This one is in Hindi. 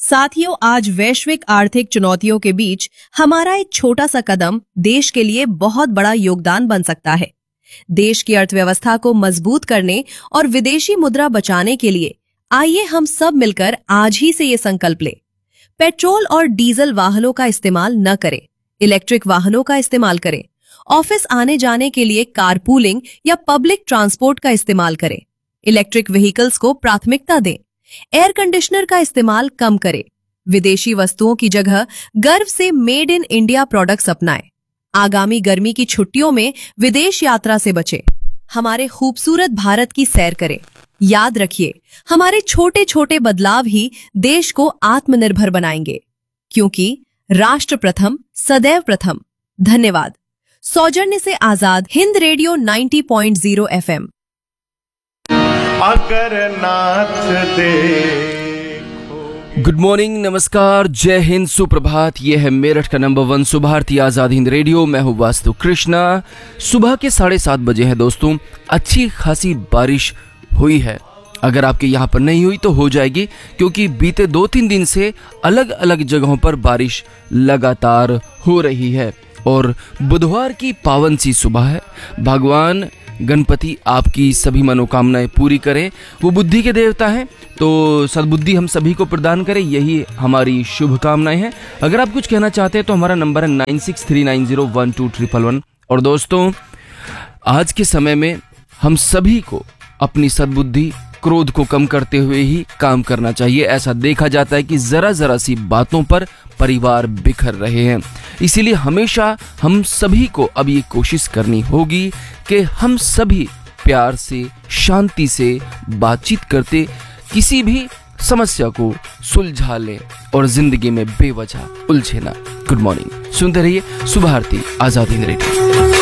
साथियों, आज वैश्विक आर्थिक चुनौतियों के बीच हमारा एक छोटा सा कदम देश के लिए बहुत बड़ा योगदान बन सकता है। देश की अर्थव्यवस्था को मजबूत करने और विदेशी मुद्रा बचाने के लिए आइए हम सब मिलकर आज ही से ये संकल्प लें। पेट्रोल और डीजल वाहनों का इस्तेमाल न करें, इलेक्ट्रिक वाहनों का इस्तेमाल करें। ऑफिस आने जाने के लिए कारपूलिंग या पब्लिक ट्रांसपोर्ट का इस्तेमाल करें। इलेक्ट्रिक व्हीकल्स को प्राथमिकता दें। एयर कंडीशनर का इस्तेमाल कम करें। विदेशी वस्तुओं की जगह गर्व से मेड इन इंडिया प्रोडक्ट्स अपनाएं। आगामी गर्मी की छुट्टियों में विदेश यात्रा से बचें। हमारे खूबसूरत भारत की सैर करें। याद रखिए, हमारे छोटे छोटे बदलाव ही देश को आत्मनिर्भर बनाएंगे, क्योंकि राष्ट्र प्रथम सदैव प्रथम। धन्यवाद। सौजन्य से आजाद, हिंद रेडियो 90.0 FM। अगर नाथ दे। गुड मॉर्निंग, नमस्कार, जय हिंद, सुप्रभात। ये है मेरठ का नंबर 1 सुबह भारती आजाद हिंद रेडियो। मैं हूँ वास्तु कृष्णा। सुबह के 7:30 बजे हैं दोस्तों। अच्छी खासी बारिश हुई है। अगर आपके यहाँ पर नहीं हुई तो हो जाएगी, क्योंकि बीते 2-3 दिन से अलग अलग जगहों पर बारिश लगातार हो रही है। और बुधवार की पावन सी सुबह है। भगवान गणपति आपकी सभी मनोकामनाएं पूरी करें। वो बुद्धि के देवता हैं, तो सद्बुद्धि हम सभी को प्रदान करें, यही हमारी शुभकामनाएं हैं। अगर आप कुछ कहना चाहते हैं तो हमारा नंबर है 9639012311। और दोस्तों, आज के समय में हम सभी को अपनी सद्बुद्धि, क्रोध को कम करते हुए ही काम करना चाहिए। ऐसा देखा जाता है कि जरा जरा सी बातों पर परिवार बिखर रहे हैं। इसीलिए हमेशा हम सभी को अब ये कोशिश करनी होगी कि हम सभी प्यार से, शांति से बातचीत करते किसी भी समस्या को सुलझा लें और जिंदगी में बेवजह उलझे ना। गुड मॉर्निंग, सुनते रहिए सुबह भारती आजाद हिंद रेडियो।